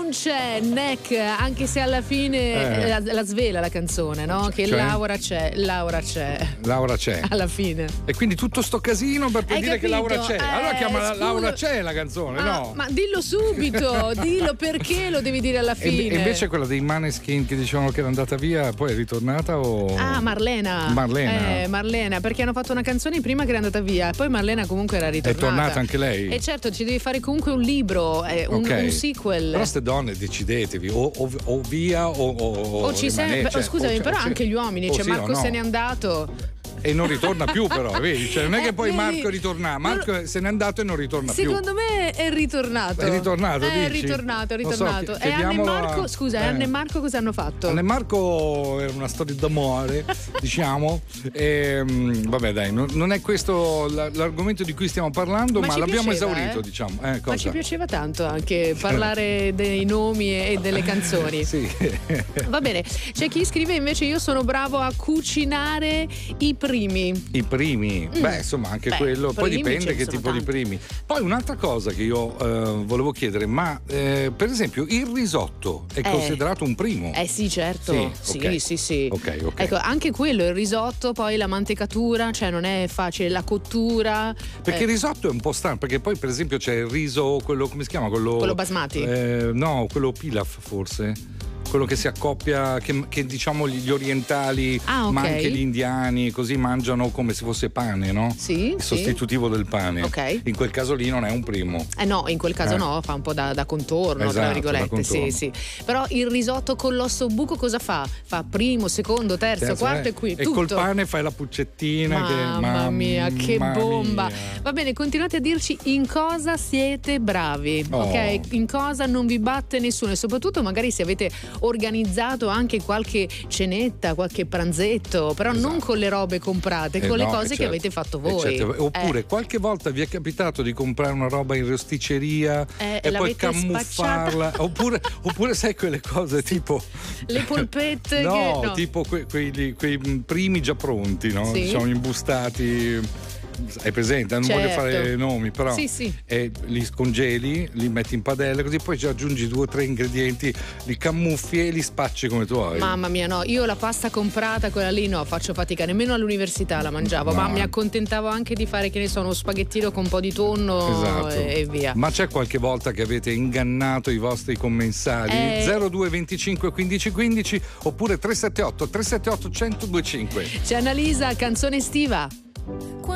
non c'è neck, anche se alla fine la svela la canzone, no? Che cioè? Laura c'è alla fine. E quindi tutto sto casino per poi dire capito? che Laura c'è. Allora chiama scusa. Laura c'è la canzone, no? Ma dillo subito, dillo perché lo devi dire alla fine. E invece quella dei Maneskin che dicevano che era andata via, poi è ritornata o... Marlena, perché hanno fatto una canzone prima che era andata via, poi Marlena comunque era ritornata. È tornata anche lei? E certo, ci devi fare comunque un libro, un sequel. Però ste donne decidetevi, o via o ci sei. Scusami, però anche gli uomini, cioè sì, Marco no. se n'è andato. E non ritorna più, però, vedi? Cioè, non è che poi Marco ritorna, Marco se n'è andato e non ritorna più. Secondo me è ritornato. È ritornato, dici? È ritornato. So, e Anne e Marco, scusa, Anne e Marco cosa hanno fatto? Anne e Marco è una storia d'amore, diciamo. Vabbè, dai, non è questo l'argomento di cui stiamo parlando, ma l'abbiamo esaurito, diciamo. Cosa? Ma ci piaceva tanto anche parlare dei nomi e delle canzoni. Sì. Va bene, c'è chi scrive invece: io sono bravo a cucinare i primi. Beh, insomma, anche quello. Poi dipende che tipo di primi. Poi un'altra cosa che io volevo chiedere, ma per esempio il risotto è considerato un primo? Sì, certo. Sì. Ok. Ecco, anche quello, il risotto, poi la mantecatura, cioè non è facile, la cottura. Perché il risotto è un po' strano, perché poi per esempio c'è il riso, quello, come si chiama? Quello basmati? No, quello pilaf forse. Quello che si accoppia, che diciamo gli orientali, ma anche gli indiani, così mangiano come se fosse pane, no? Sì. Il sostitutivo del pane. Ok. In quel caso lì non è un primo. No, in quel caso no, fa un po' da contorno, esatto, tra virgolette. Da contorno. Sì. Però il risotto con l'osso buco cosa fa? Fa primo, secondo, terzo, quarto e qui. E tutto. col pane fai la puccettina. Mamma mia, che bomba! Mia. Va bene, continuate a dirci in cosa siete bravi, ok? In cosa non vi batte nessuno, e soprattutto magari se avete organizzato anche qualche cenetta, qualche pranzetto, però non con le robe comprate, con le cose che avete fatto voi. Oppure qualche volta vi è capitato di comprare una roba in rosticceria e poi camuffarla, oppure sai quelle cose tipo le polpette tipo quei primi già pronti, no? Sì. Diciamo imbustati. Hai presente? Non voglio fare nomi, però sì. Li scongeli, li metti in padella, così poi ci aggiungi 2 o 3 ingredienti, li camuffi e li spacci come tu vuoi. Mamma mia, no, io la pasta comprata, quella lì no, faccio fatica, nemmeno all'università la mangiavo, ma mi accontentavo anche di fare, che ne so, uno spaghettino con un po' di tonno e via. Ma c'è qualche volta che avete ingannato i vostri commensali? 02 25 15 15 oppure 378 1025. C'è Annalisa, canzone estiva.